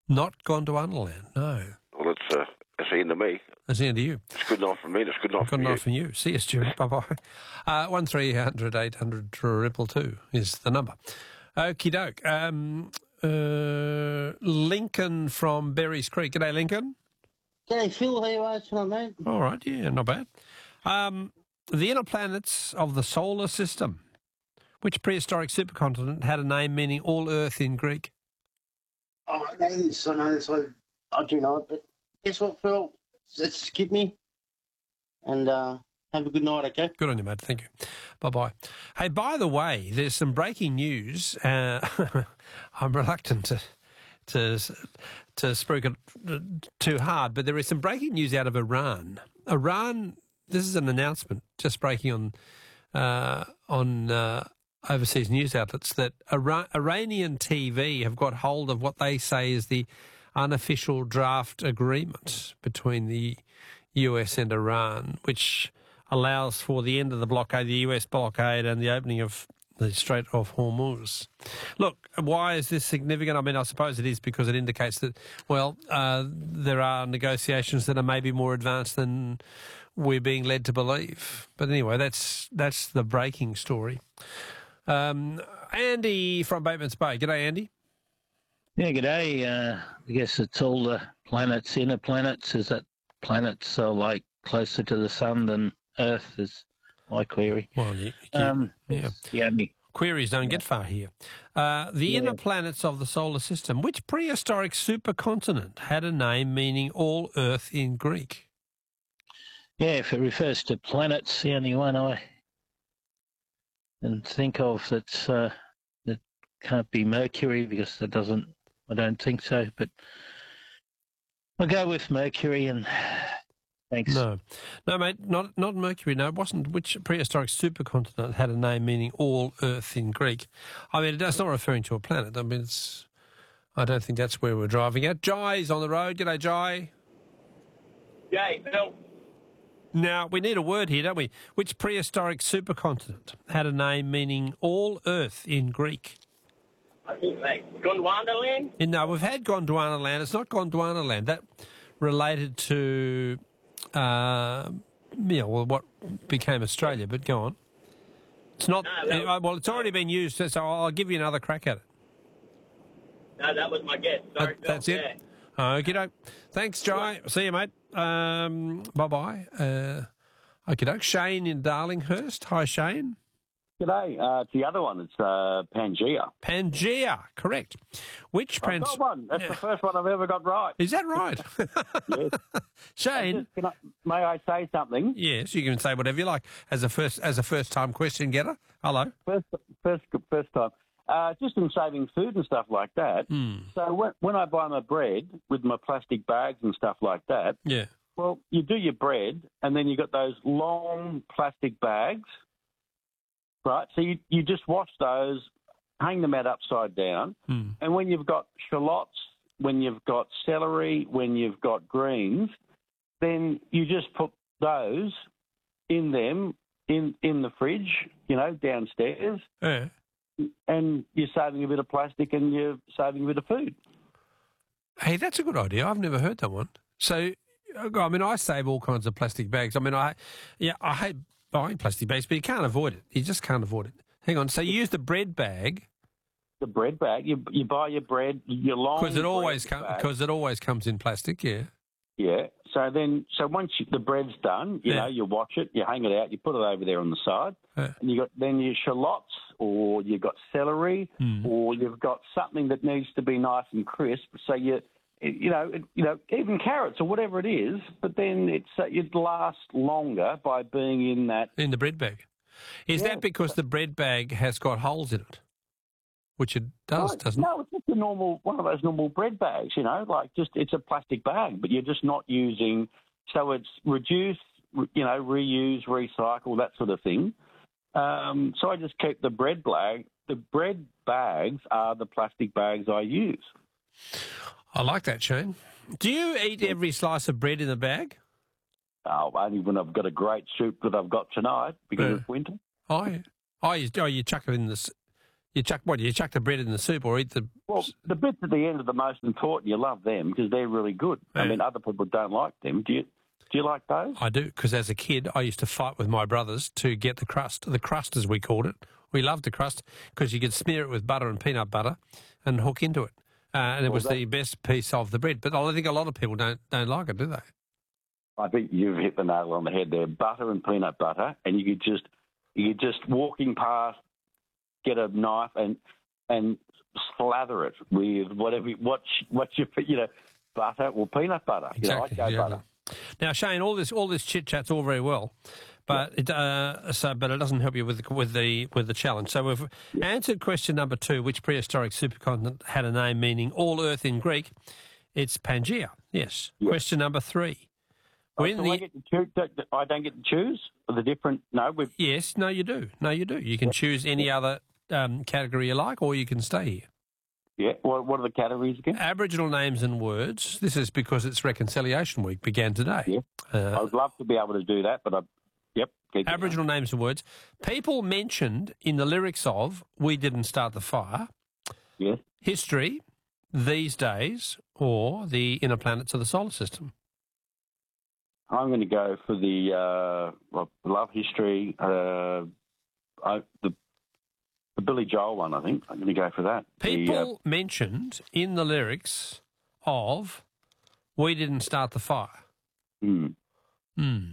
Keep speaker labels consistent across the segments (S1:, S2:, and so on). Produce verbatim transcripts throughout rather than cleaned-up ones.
S1: Not Gondwanaland, no.
S2: Well, it's, uh, it's the end of me.
S1: That's the end of you.
S2: It's good enough for me. It's good enough
S1: Good
S2: for
S1: night
S2: you.
S1: from you. See you, Stuart. Bye-bye. Uh, one three hundred eight hundred triple two is the number. Okie doke. Um, uh, Lincoln from Berries Creek. G'day, Lincoln.
S3: G'day, Phil. How you are tonight, mate?
S1: All right, yeah, not bad. Um, the inner planets of the solar system. Which prehistoric supercontinent had a name meaning all Earth in Greek?
S3: Oh, I know this. I know this. I, I do know it. But guess what, Phil? Let's skip me. And uh, have a good night, okay?
S1: Good on you, mate. Thank you. Bye-bye. Hey, by the way, there's some breaking news. Uh, I'm reluctant to to to spruik it too hard, but there is some breaking news out of Iran. Iran, this is an announcement just breaking on uh, on uh, overseas news outlets that Iran, Iranian T V have got hold of what they say is the unofficial draft agreement between the U S and Iran, which allows for the end of the blockade, the U S blockade, and the opening of the Strait of Hormuz. Look, why is this significant? I mean, I suppose it is because it indicates that, well, uh, there are negotiations that are maybe more advanced than we're being led to believe. But anyway, that's that's the breaking story. Um, Andy from Batemans Bay. G'day, Andy.
S4: Yeah, g'day. Uh, I guess it's all the planets, inner planets. Is that planets are like closer to the sun than Earth is my query.
S1: Well, you, you,
S4: Um,
S1: yeah.
S4: yeah, me.
S1: Queries don't get far here. Uh, the
S4: Yeah.
S1: inner planets of the solar system. Which prehistoric supercontinent had a name meaning all Earth in Greek?
S4: Yeah, if it refers to planets, the only one I can think of that's uh, that can't be Mercury because that doesn't. I don't think so. But I'll go with Mercury and thanks.
S1: No. No, mate, not not Mercury. No, it wasn't. Which prehistoric supercontinent had a name meaning all Earth in Greek? I mean, that's not referring to a planet. I mean, it's. I don't think that's where we're driving at. Jai's on the road. G'day, Jai.
S5: G'day, Phil.
S1: Now, we need a word here, don't we? Which prehistoric supercontinent had a name meaning all Earth in Greek?
S5: I think, like, Gondwanaland?
S1: And no, we've had Gondwanaland. It's not Gondwanaland. That related to, uh, you know, well, what became Australia, but go on. It's not,
S5: No, that
S1: uh, well, it's already been used, so I'll give you another crack at it.
S5: No, that was my guess. Sorry,
S1: Uh, that's
S5: Phil.
S1: it? Okay, doke. Thanks, Jai. See you, mate. Um, bye-bye. Uh, okay, doke. Shane in Darlinghurst. Hi, Shane.
S6: G'day. Uh, it's the other one. It's uh, Pangea.
S1: Pangea, correct. Which
S6: I've
S1: Pangea?
S6: got one. That's the first one I've ever got right.
S1: Is that right?
S6: Yes.
S1: Shane?
S6: Just, can I, may I say something?
S1: Yes, you can say whatever you like as a first as a first time question getter. Hello.
S6: First, first, first time. Uh, just in saving food and stuff like that.
S1: Hmm.
S6: So when, when I buy my bread with my plastic bags and stuff like that,
S1: Yeah.
S6: well, you do your bread and then you got those long plastic bags, right? So you, you just wash those, hang them out upside down,
S1: Hmm.
S6: and when you've got shallots, when you've got celery, when you've got greens, then you just put those in them in in the fridge, you know, downstairs,
S1: Yeah.
S6: and you're saving a bit of plastic and you're saving a bit of food.
S1: Hey, that's a good idea. I've never heard that one. So, I mean, I save all kinds of plastic bags. I mean, I, yeah, I hate buying plastic bags, but you can't avoid it. You just can't avoid it. Hang on. So you use the bread bag
S6: The bread bag, you you buy your bread, your long
S1: because it always
S6: bread
S1: comes
S6: bag.
S1: because it always comes in plastic. Yeah.
S6: Yeah. So then, so once you, the bread's done, you
S1: Yeah.
S6: know, you watch it, you hang it out, you put it over there on the side,
S1: Yeah.
S6: and you got then your shallots, or you've got celery,
S1: Mm.
S6: or you've got something that needs to be nice and crisp. So you, you know, it, you know, even carrots or whatever it is. But then it's uh, it'd last longer by being in that.
S1: In the bread bag. Is
S6: Yeah.
S1: that because the bread bag has got holes in it? Which it does,
S6: No,
S1: doesn't it?
S6: no, it's just a normal one of those normal bread bags. You know, like just it's a plastic bag, but you're just not using. So it's reduce, you know, reuse, recycle, that sort of thing. Um, so I just keep the bread bag. The bread bags are the plastic bags I use.
S1: I like that, Shane. Do you eat every slice of bread in the bag?
S6: Oh, only when I've got a great soup that I've got tonight because
S1: Yeah.
S6: it's winter.
S1: Oh, yeah. Oh, you, oh, you chuck it in the, s- You chuck what? You chuck the bread in the soup or eat the...
S6: Well, the bits at the end are the most important. You love them because they're really good. I
S1: Yeah.
S6: mean, other people don't like them. Do you? Do you like those?
S1: I do, because as a kid, I used to fight with my brothers to get the crust. The crust, as we called it. We loved the crust because you could smear it with butter and peanut butter and hook into it. Uh, and it
S6: Well,
S1: was
S6: that-
S1: the best piece of the bread. But I think a lot of people don't don't like it, do they?
S6: I think you've hit the nail on the head there. Butter and peanut butter, and you could just you could just walking past, get a knife and and slather it with whatever what what you you know butter or peanut butter.
S1: Exactly.
S6: You know, I'd go
S1: yeah.
S6: butter.
S1: Now, Shane, all this all this chit chat's all very well, but it uh, so but it doesn't help you with the, with the with the challenge. So we've answered question number two: which prehistoric supercontinent had a name meaning all Earth in Greek? It's Pangaea. Yes.
S6: Yeah.
S1: Question number three:
S6: Oh,
S1: when
S6: so
S1: the
S6: I, get to choose, I don't get to choose the different. No, we've,
S1: yes, no, you do. No, you do. You can choose any other um, category you like, or you can stay here.
S6: yeah. What, what are the categories again?
S1: Aboriginal names and words. This is because it's Reconciliation Week began today.
S6: Yeah.
S1: Uh,
S6: I would love to be able to do that, but I, yep. keep going.
S1: Aboriginal names and words. People mentioned in the lyrics of "We Didn't Start the Fire,"
S6: Yes.
S1: history, these days, or the inner planets of the solar system.
S6: I'm going to go for the uh, well, love history. Uh, I, the the Billy Joel one. I think I'm going to go for that.
S1: People
S6: The,
S1: mentioned in the lyrics of "We Didn't Start the Fire."
S6: uh, hmm.
S1: Hmm.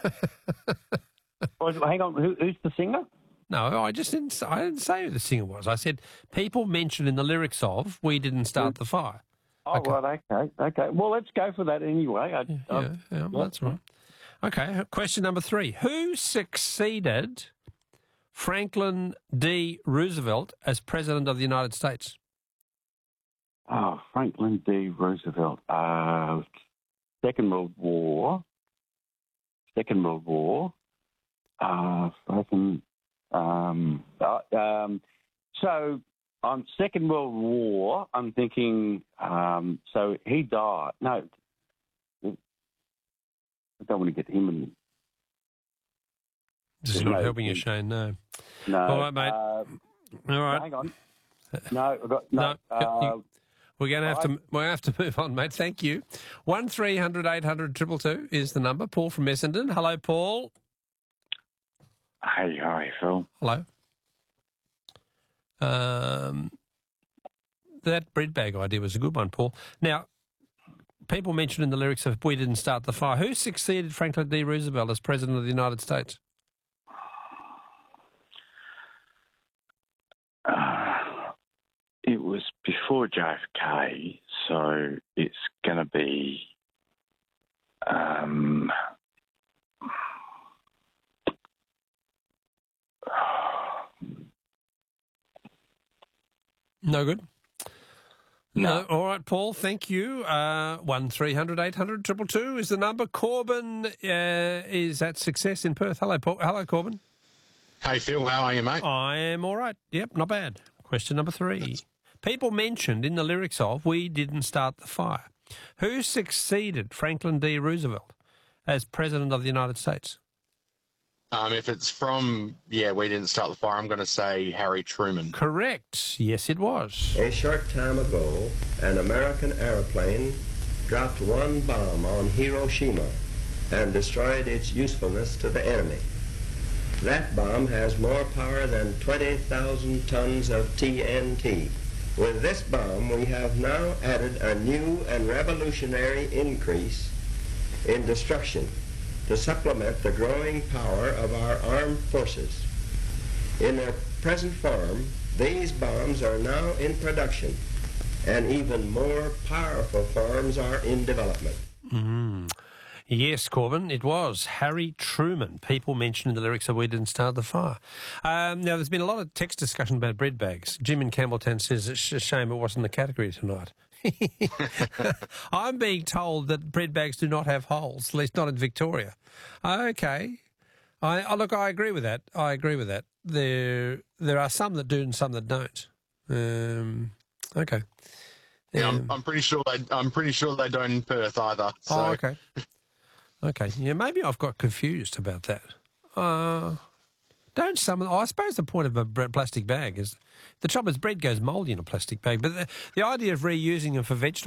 S6: Oh, hang on. Who, who's the singer?
S1: No, I just didn't. I didn't say who the singer was. I said people mentioned in the lyrics of "We Didn't Start the Fire."
S6: Oh,
S1: Okay.
S6: right. Okay. Okay. Well, let's go for that anyway. I,
S1: Yeah,
S6: I-
S1: yeah, yeah, well, that's right. Okay, question number three. Who succeeded Franklin D. Roosevelt as President of the United States?
S6: Oh, Franklin D. Roosevelt. Uh, Second World War. Second World War. Uh, fucking, um, uh, um, so on Second World War, I'm thinking, um, so he died. No, I don't want to get him in.
S1: This is
S6: No,
S1: not helping you,
S6: he-
S1: Shane, no.
S6: No.
S1: All right, mate.
S6: Uh,
S1: All right.
S6: Hang on. No, I've got, no.
S1: No,
S6: uh,
S1: you- We're going to have to we're going to have to move on, mate. Thank you. One three hundred eight hundred triple two is the number. Paul from Essendon. Hello, Paul.
S2: Hey, hi, Phil.
S1: Hello. Um, that bread bag idea was a good one, Paul. Now, people mentioned in the lyrics of "We Didn't Start the Fire." Who succeeded Franklin D. Roosevelt as President of the United States?
S2: Uh, it was before J F K, so it's going to be. Um,
S1: No good. No. All right, Paul. Thank you. Uh, one three hundred eight hundred triple two is the number. Corbin uh, is at Success in Perth. Hello, Paul. Hello, Corbin.
S7: Hey, Phil, how are you, mate?
S1: I am all right. Yep, not bad. Question number three. People mentioned in the lyrics of "We Didn't Start the Fire." Who succeeded Franklin D. Roosevelt as President of the United States?
S7: Um, if it's from, yeah, We Didn't Start the Fire, I'm going to say Harry Truman.
S1: Correct. Yes, it was.
S8: A short time ago, an American airplane dropped one bomb on Hiroshima and destroyed its usefulness to the enemy. That bomb has more power than twenty thousand tons of T N T. With this bomb, we have now added a new and revolutionary increase in destruction to supplement the growing power of our armed forces. In their present form, these bombs are now in production, and even more powerful forms are in development.
S1: Mm. Yes, Corbin, it was Harry Truman. People mentioned in the lyrics that "We Didn't Start the Fire." Um, now, there's been a lot of text discussion about bread bags. Jim in Campbelltown says it's a shame it wasn't the category tonight. I'm being told that bread bags do not have holes, at least not in Victoria. Okay. I, I Look, I agree with that. I agree with that. There there are some that do and some that don't. Um, okay.
S7: Yeah,
S1: Um,
S7: I'm, I'm pretty sure they. I'm pretty sure they don't in Perth either. So.
S1: Oh, okay. Okay. Yeah, maybe I've got confused about that. Uh, Don't some? Oh, I suppose the point of a bre- plastic bag is the trouble is bread goes mouldy in a plastic bag. But the, the idea of reusing them for vegetables.